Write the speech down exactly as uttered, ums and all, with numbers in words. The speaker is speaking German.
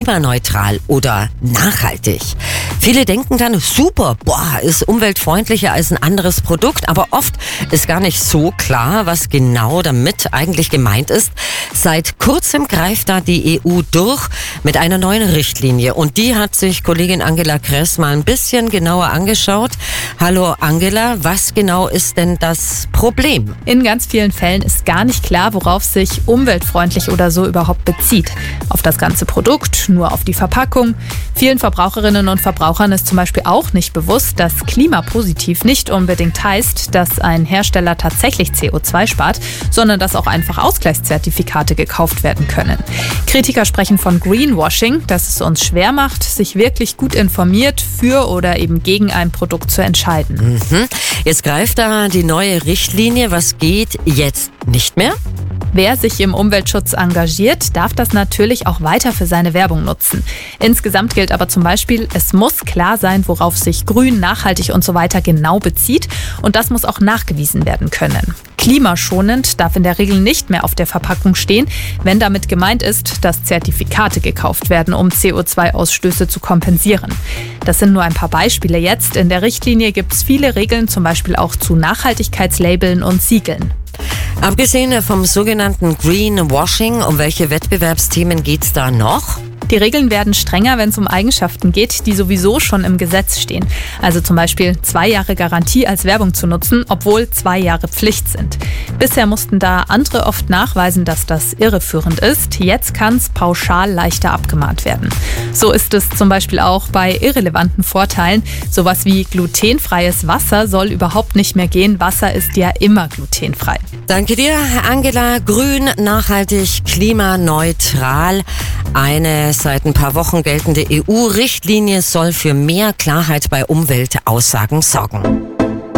klimaneutral oder nachhaltig. Viele denken dann, super, boah, ist umweltfreundlicher als ein anderes Produkt, aber oft ist gar nicht so klar, was genau damit eigentlich gemeint ist. Seit kurzem greift da die E U durch mit einer neuen Richtlinie und die hat sich Kollegin Angela Kress mal ein bisschen genauer angeschaut. Hallo Angela, was genau ist denn das Problem? In ganz vielen Fällen ist gar nicht klar, worauf sich umweltfreundlich oder so überhaupt bezieht. Auf das ganze Produkt, nur auf die Verpackung. Vielen Verbraucherinnen und Verbrauchern ist zum Beispiel auch nicht bewusst, dass klimapositiv nicht unbedingt heißt, dass ein Hersteller tatsächlich C O zwei spart, sondern dass auch einfach Ausgleichszertifikate gekauft werden können. Kritiker sprechen von Greenwashing, dass es uns schwer macht, sich wirklich gut informiert für oder eben gegen ein Produkt zu entscheiden. Mhm. Jetzt greift da die neue Richtlinie. Was geht jetzt nicht mehr? Wer sich im Umweltschutz engagiert, darf das natürlich auch weiter für seine Werbung nutzen. Insgesamt gilt aber zum Beispiel, es muss klar sein, worauf sich grün, nachhaltig und so weiter genau bezieht. Und das muss auch nachgewiesen werden können. Klimaschonend darf in der Regel nicht mehr auf der Verpackung stehen, wenn damit gemeint ist, dass Zertifikate gekauft werden, um C O zwei Ausstöße zu kompensieren. Das sind nur ein paar Beispiele jetzt. In der Richtlinie gibt es viele Regeln, zum Beispiel auch zu Nachhaltigkeitslabeln und Siegeln. Abgesehen vom sogenannten Greenwashing, um welche Wettbewerbsthemen geht's da noch? Die Regeln werden strenger, wenn es um Eigenschaften geht, die sowieso schon im Gesetz stehen. Also zum Beispiel zwei Jahre Garantie als Werbung zu nutzen, obwohl zwei Jahre Pflicht sind. Bisher mussten da andere oft nachweisen, dass das irreführend ist. Jetzt kann es pauschal leichter abgemahnt werden. So ist es zum Beispiel auch bei irrelevanten Vorteilen. Sowas wie glutenfreies Wasser soll überhaupt nicht mehr gehen. Wasser ist ja immer glutenfrei. Danke dir, Angela. Grün, nachhaltig, klimaneutral. Eine seit ein paar Wochen geltende E U-Richtlinie soll für mehr Klarheit bei Umweltaussagen sorgen.